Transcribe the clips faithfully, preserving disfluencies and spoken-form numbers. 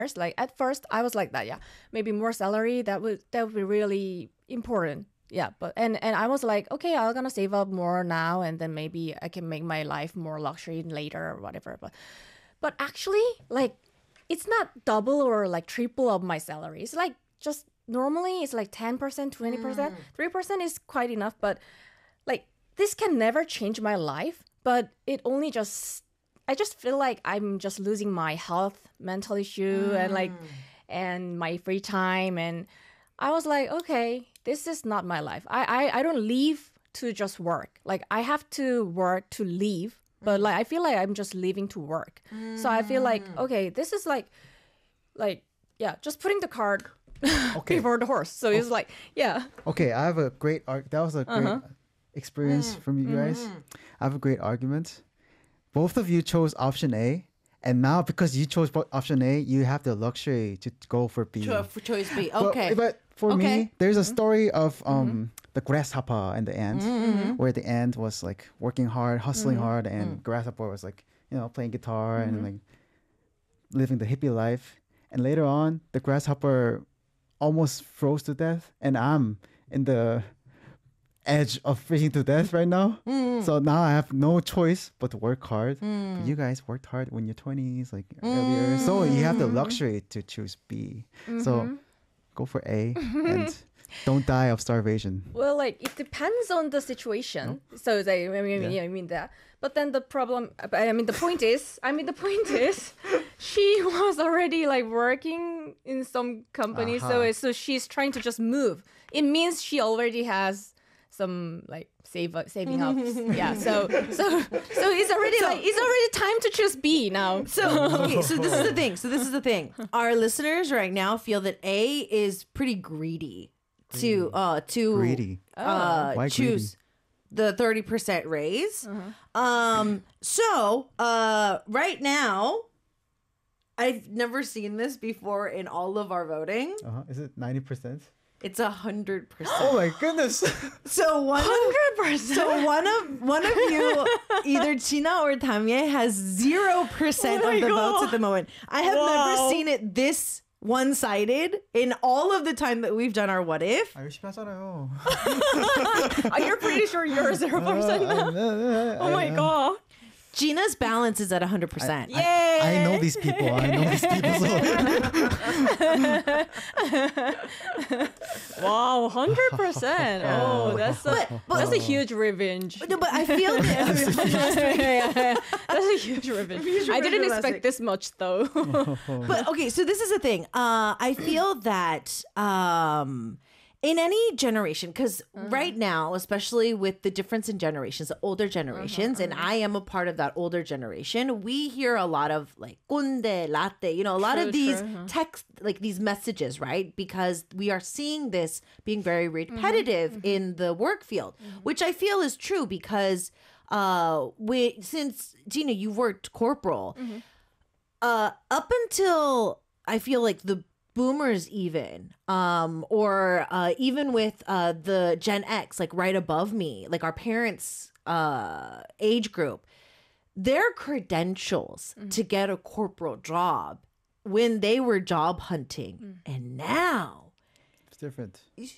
Like at first I was like that, yeah. Maybe more salary, that would that would be really important. Yeah, but and and I was like, okay, I'm gonna save up more now, and then maybe I can make my life more luxury later or whatever. But but actually, like, it's not double or like triple of my salary. It's like just normally it's like ten percent, twenty percent, three percent is quite enough. But like this can never change my life. But it only just I just feel like I'm just losing my health, mental issue, mm. and like, and my free time. And I was like, okay, this is not my life. I, I, I don't live to just work. Like I have to work to live, but like I feel like I'm just living to work. Mm. So I feel like, okay, this is like, like yeah, just putting the cart okay. before the horse. So okay. It's like, yeah. Okay, I have a great arg. That was a great uh-huh. experience mm. from you guys. Mm-hmm. I have a great argument. Both of you chose option A, and now because you chose option A, you have the luxury to go for B. Cho- for choice B, okay. But, but for okay. me, there's a story of um mm-hmm. the grasshopper and the ant, mm-hmm. where the ant was like working hard, hustling mm-hmm. hard, and mm-hmm. grasshopper was like, you know, playing guitar mm-hmm. and like living the hippie life. And later on, the grasshopper almost froze to death, and I'm in the edge of freezing to death right now. Mm. So now I have no choice but to work hard. Mm. But you guys worked hard when you're twenties, like mm. earlier. So you have the luxury to choose B. Mm-hmm. So go for A and don't die of starvation. Well, like it depends on the situation. Oh. So like, I mean, yeah. yeah, I mean that. But then the problem, I mean, the point is, I mean, the point is, she was already like working in some company. Uh-huh. So so she's trying to just move. It means she already has some like save saving up. Yeah. So so so it's already so, like it's already time to choose B now. So okay, so this is the thing. So this is the thing. Our listeners right now feel that A is pretty greedy to uh to greedy. uh Why choose greedy? The thirty percent raise. Uh-huh. Um so uh right now I've never seen this before in all of our voting. Uh-huh. Is it ninety percent? It's a hundred percent. Oh my goodness! So one hundred percent. So one of one of you, either Gina or Tamie, has zero percent oh of the God. votes at the moment. I have wow. never seen it this one-sided in all of the time that we've done our what if. 아, 열심히 하잖아요. You're pretty sure you're zero percent now. Oh my God. Gina's balance is at one hundred percent. Yay! I, I know these people. I know these people. So. Wow, one hundred percent. Oh, that's a, but, but, that's a huge revenge. No, but I feel that yeah, yeah. That's a huge revenge. Huge I didn't expect this much though. But okay, so this is the thing. Uh, I feel that um, in any generation, because uh-huh. right now, especially with the difference in generations, the older generations, uh-huh, uh-huh. and I am a part of that older generation, we hear a lot of like "꼰대," "latte," you know, a lot true, of these true, uh-huh. text, like these messages, right? Because we are seeing this being very repetitive mm-hmm. in the work field, mm-hmm. which I feel is true because uh, we, since Gina, you worked corporal, mm-hmm. uh, up until I feel like the boomers even um or uh even with uh the Gen X, like right above me, like our parents uh age group, their credentials mm-hmm. to get a corporal job when they were job hunting mm. and now it's different, it's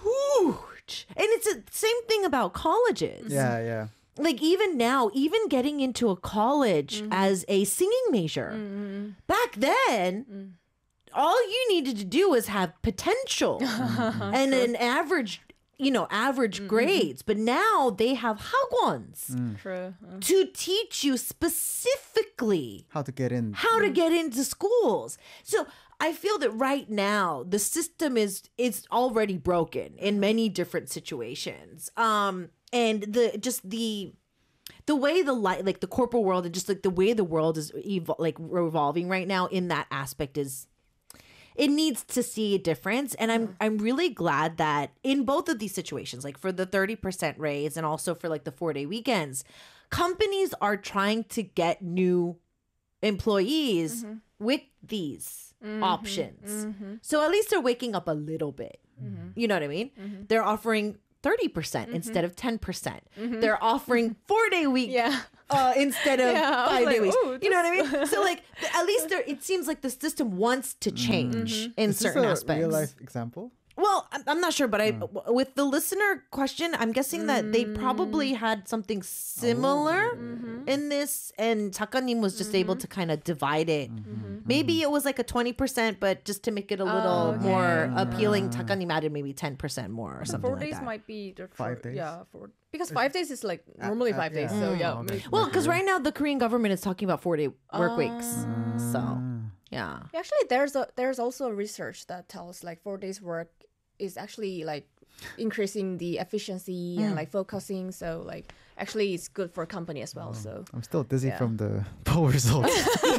huge. And it's the same thing about colleges. Yeah, yeah. Like even now, even getting into a college mm-hmm. as a singing major, mm-hmm. back then mm. all you needed to do was have potential mm-hmm. and an average, you know, average mm-hmm. grades. But now they have hagwons mm. True. Uh. to teach you specifically how to get in, how to get into schools. So I feel that right now the system is is already broken in many different situations. Um, and the just the. The way the light, like the corporate world, and just like the way the world is evol- like revolving right now in that aspect is, it needs to see a difference. And I'm I'm really glad that in both of these situations, like for the thirty percent raise and also for like the four day weekends, companies are trying to get new employees mm-hmm. with these mm-hmm. options. Mm-hmm. So at least they're waking up a little bit. Mm-hmm. You know what I mean? Mm-hmm. They're offering thirty percent instead of ten percent. They're offering four-day week Yeah. uh, instead of Yeah, I was five-day like, weeks. "Ooh, You know what I mean? So like th- at least there, it seems like the system wants to change in Is this certain a aspects. real life example? Well, I'm, I'm not sure, but I w- with the listener question, I'm guessing that they probably had something similar in this, and 작가님 was just able to kind of divide it. Maybe it was like a twenty percent, but just to make it a little okay. more appealing, 작가님 added maybe ten percent more or something Four like days that. might be the Five four- days? Yeah, four. Because five days is like normally uh, five days. yeah. So Mm. yeah. Okay. maybe- Well, because right now the Korean government is talking about four-day work weeks, so yeah. Actually, there's a there's also research that tells like four days work is actually like increasing the efficiency and like focusing. So like actually it's good for a company as well. So I'm still dizzy Yeah. from the poll results.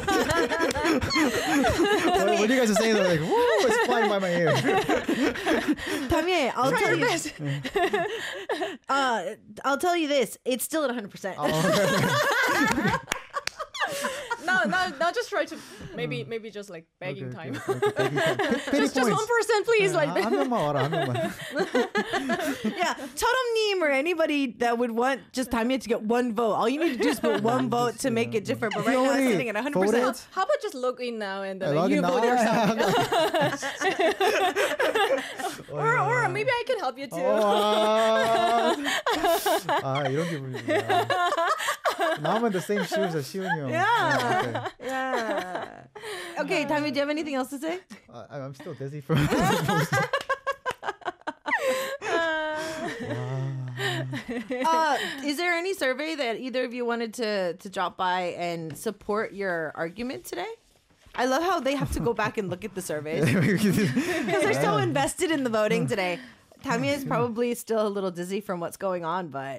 what, what you guys are saying, they're like, whoa, it's flying by my ear. Tamie, I'll try tell your you. best. Uh, I'll tell you this: it's still at one hundred percent. no, no, no. Just try to maybe maybe just like begging Okay, time. okay, okay, pity time. Pity just just points. one percent, please. Like 한 명만 와라, 한 명만. Yeah, Cheotham님 or anybody that would want just Tamie to get one vote. All you need to do is put one vote to make it different. But right now it's sitting at one hundred percent. voted? How about just log in now and then I like, log you in now. vote yourself? Oh, or or maybe I can help you too. 와. 아, 이런 기분이구나. Now I'm in the same shoes as 시훈이 형. Yeah. Yeah. Okay, Tamie, do you have anything else to say? Uh, I'm still dizzy from Uh, is there any survey that either of you wanted to to drop by and support your argument today? I love how they have to go back and look at the surveys because they're so invested in the voting today. Tamie is probably still a little dizzy from what's going on, but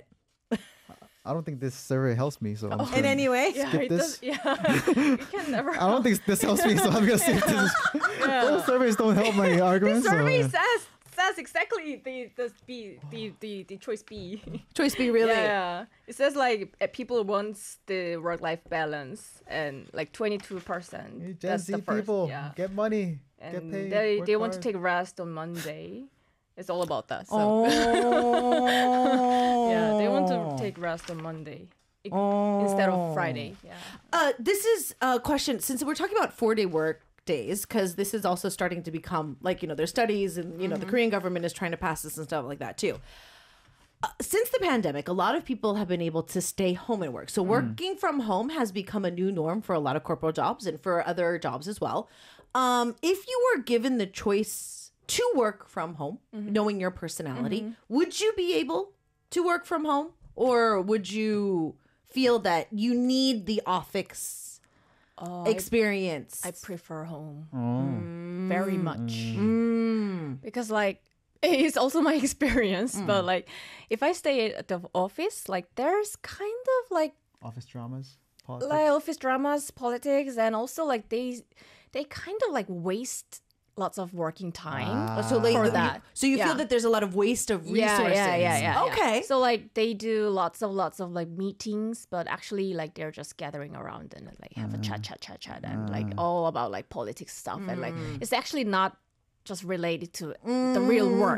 I don't think this survey helps me, so I'm just in gonna any way, Yeah, skip it this. does, yeah. You can never. I don't think this helps me, so I'm gonna skip this. Those surveys don't help my This arguments. so, survey yeah. says says exactly the the B the the, the choice B. choice B really. Yeah, it says like uh, people wants the work life balance and like twenty two percent. Hey, Gen That's Z the first. people, Yeah, get money, get and paid. they work they want to hard. take rest on Monday. It's all about that. So Oh. yeah, they want to take rest on Monday i- instead of Friday. Yeah. Uh, this is a question since we're talking about four day work days because this is also starting to become like you know there's studies and you know the Korean government is trying to pass this and stuff like that too. Uh, since the pandemic, a lot of people have been able to stay home and work. So working from home has become a new norm for a lot of corporate jobs and for other jobs as well. Um, if you were given the choice to work from home, knowing your personality, would you be able to work from home, or would you feel that you need the office Oh, I, experience? I prefer home Oh. very much Mm. because like it's also my experience. Mm. But like if I stay at the office, like there's kind of like Office dramas, politics. like office dramas, politics, and also like they they kind of like waste lots of working time. So like For you- that. so you Yeah. feel that there's a lot of waste of resources. Yeah, yeah, yeah, yeah. Okay. So like they do lots of lots of like meetings, but actually like they're just gathering around and like have a chat, chat, chat, chat, and like all about like politics stuff, and like it's actually not just related to the real work.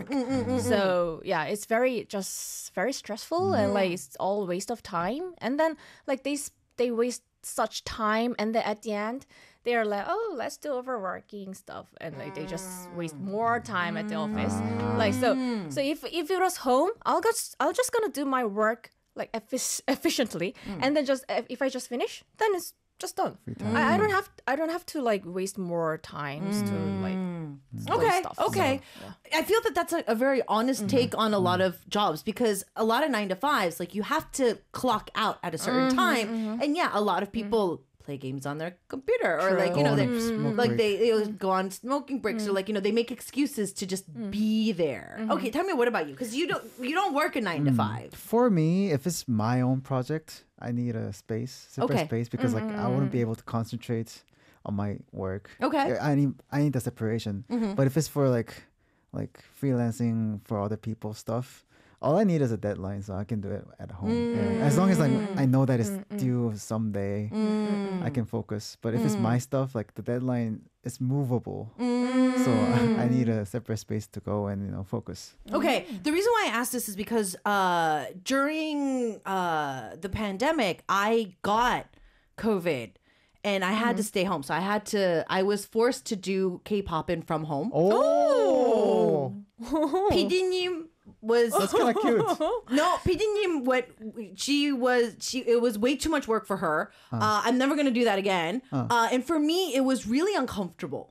So yeah, it's very just very stressful and like it's all waste of time. And then like they s- they waste such time, and then at the end they are like, oh, let's do overworking stuff, and like they just waste more time at the office. Like so, so if if it was home, I'll just I'll just gonna do my work like effic- efficiently, and then just if if I just finish, then it's just done. I, I don't have I don't have to like waste more times to like do Okay, stuff. okay. So, I feel that that's a, a very honest take on a lot of jobs because a lot of nine to fives, like you have to clock out at a certain time. And yeah, a lot of people play games on their computer or like, you know, Go they, on a smoke like break. they, they go on smoking breaks or like, you know, they make excuses to just be there. Okay, tell me what about you? Because you don't, you don't work a nine to five. For me, if it's my own project, I need a space, separate Okay. space, because like I wouldn't be able to concentrate on my work. Okay. I need I need the separation. But if it's for like like freelancing for other people's stuff, all I need is a deadline, so I can do it at home. Yeah. As long as I I know that it's due someday, I can focus. But if it's my stuff, like the deadline is movable, so I, I need a separate space to go and you know focus. Okay, the reason why I asked this is because uh, during uh, the pandemic, I got COVID. And I had to stay home. So I had to, I was forced to do K-popin from home. Oh, 피디님 was, that's kind of cute. no, 피디님, what, she was, she, it was way too much work for her. Uh, I'm never going to do that again. Uh, and for me, it was really uncomfortable.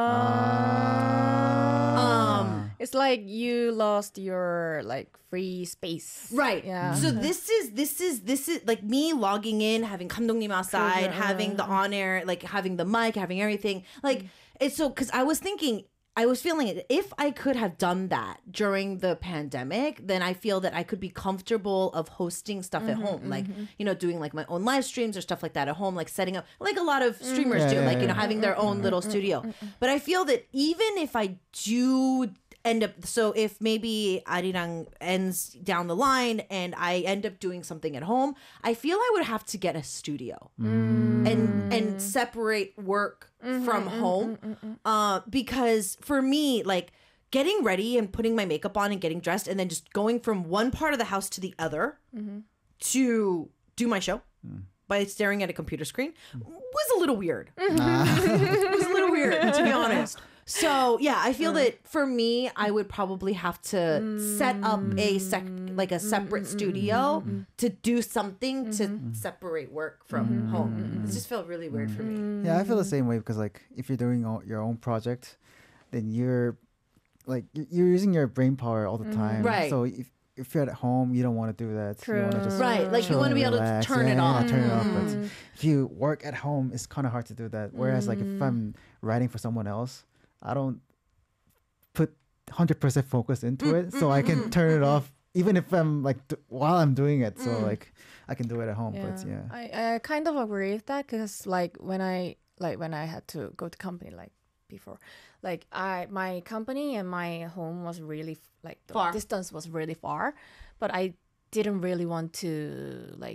Um, it's like you lost your like free space. Right. Yeah. So this is this is this is like me logging in, having 감독님 outside, having the on air, like having the mic, having everything. Like it's so because I was thinking, I was feeling it. If I could have done that during the pandemic, then I feel that I could be comfortable of hosting stuff at home, like you know, doing like my own live streams or stuff like that at home, like setting up like a lot of streamers Yeah, do, yeah, like you know, yeah. having their own little studio. But I feel that even if I do end up so if maybe Arirang ends down the line and I end up doing something at home, I feel I would have to get a studio and and separate work from home uh because for me like getting ready and putting my makeup on and getting dressed and then just going from one part of the house to the other to do my show by staring at a computer screen was a little weird. It was a little weird, to be honest. So yeah, I feel that for me, I would probably have to set up a sec like a separate studio to do something to separate work from home. It just felt really weird for me. Yeah, I feel the same way because like if you're doing all, your own project, then you're like y- you're using your brain power all the time. Right. So if if you're at home, you don't want to do that. You want to True. just Right, like you chill want to and be able to relax. turn Yeah, it yeah, off. turn it off. But if you work at home, it's kind of hard to do that. Whereas like if I'm writing for someone else, I don't put one hundred percent focus into it, so I can turn it off even if I'm like d- while I'm doing it. So like I can do it at home. But yeah. I, I kind of agree with that because like when I like when I had to go to company like before, like I my company and my home was really f- like the Far. distance was really far, but I didn't really want to like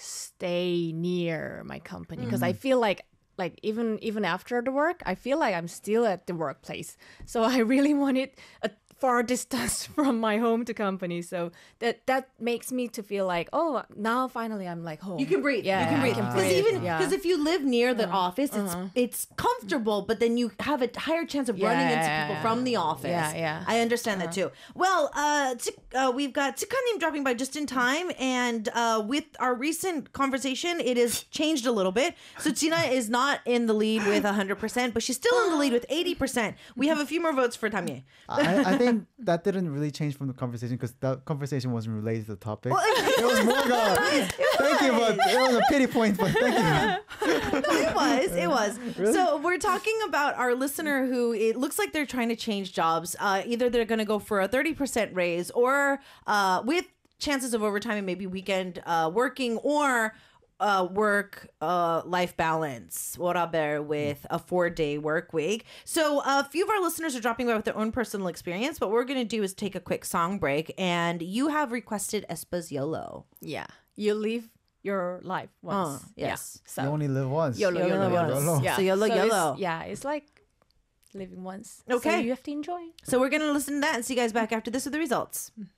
stay near my company because I feel like like even even after the work, I feel like I'm still at the workplace. So I really wanted a far distance from my home to company. So that that makes me to feel like, oh, now finally I'm like home. You can breathe. Yeah, you can breathe. I can Because breathe. even Yeah. because if you live near the office, it's it's comfortable, but then you have a higher chance of running Yeah, into yeah, people yeah. from the office. Yeah, yeah. I understand that too. Well, uh, Ch- uh we've got Chikanim dropping by just in time, and uh, with our recent conversation, it has changed a little bit. So Tina is not in the lead with one hundred percent, but she's still in the lead with eighty percent. We have a few more votes for Tamie. I, I think that didn't really change from the conversation because that conversation wasn't related to the topic. It was more of a, thank you, but it was a pity point, but thank you. No, it was. It was. So we're talking about our listener who it looks like they're trying to change jobs. Uh, either they're going to go for a thirty percent raise or uh, with chances of overtime and maybe weekend uh, working or uh, work uh, life balance. Whatever with a four day work week. So a few of our listeners are dropping by with their own personal experience. But what we're going to do is take a quick song break. And you have requested Espa's YOLO. Yeah, you live your life once. Uh, yes. Yeah. So You only live once. YOLO, YOLO, YOLO, YOLO. YOLO. Yeah. So YOLO, it's- YOLO. Yeah, it's like living once. Okay. So you have to enjoy. So we're going to listen to that and see you guys back after this with the results.